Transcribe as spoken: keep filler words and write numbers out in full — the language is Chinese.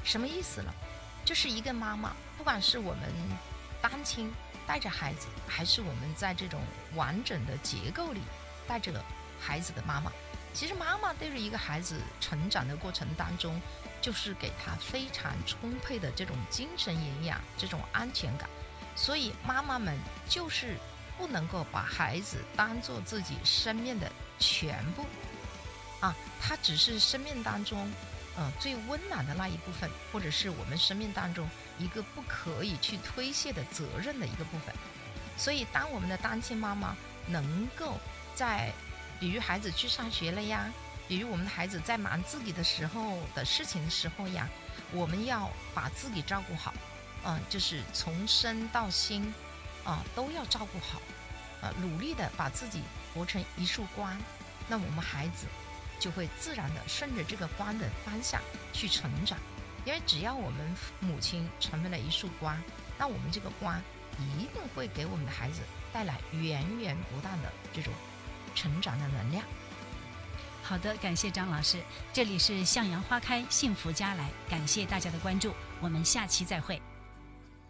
什么意思呢？就是一个妈妈，不管是我们单亲带着孩子，还是我们在这种完整的结构里带着孩子的妈妈，其实妈妈对于一个孩子成长的过程当中，就是给他非常充沛的这种精神营养，这种安全感。所以妈妈们就是不能够把孩子当做自己生命的全部啊，他只是生命当中呃最温暖的那一部分，或者是我们生命当中一个不可以去推卸的责任的一个部分。所以当我们的单亲妈妈能够在比如孩子去上学了呀，比如我们的孩子在忙自己的时候的事情的时候呀，我们要把自己照顾好，嗯、呃，就是从身到心啊、呃、都要照顾好，呃，努力的把自己活成一束光，那我们孩子就会自然的顺着这个光的方向去成长。因为只要我们母亲成为了一束光，那我们这个光一定会给我们的孩子带来源源不断的这种成长的能量。 好的，感谢张老师，这里是向阳花开幸福家来，感谢大家的关注，我们下期再会。